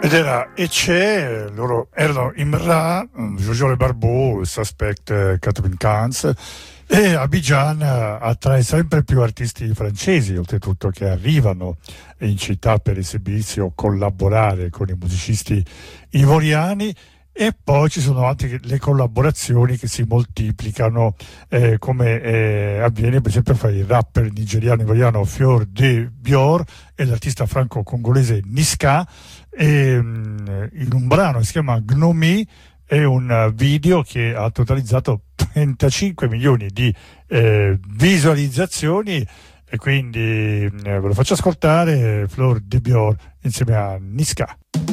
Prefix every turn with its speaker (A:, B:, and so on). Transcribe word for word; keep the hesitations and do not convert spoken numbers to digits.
A: Ed era e c'è, loro erano Imra, Jojo Le Barbeau, Suspect Catherine Kans, e Abidjan attrae sempre più artisti francesi, oltretutto, che arrivano in città per esibirsi o collaborare con i musicisti ivoriani. E poi ci sono anche le collaborazioni che si moltiplicano, eh, come eh, avviene per esempio fra il rapper nigeriano ivoriano Fior de Bior e l'artista franco-congolese Niska, e, mh, in un brano che si chiama Gnomi, è un video che ha totalizzato trentacinque milioni di eh, visualizzazioni, e quindi eh, ve lo faccio ascoltare, Fior de Bior insieme a Niska.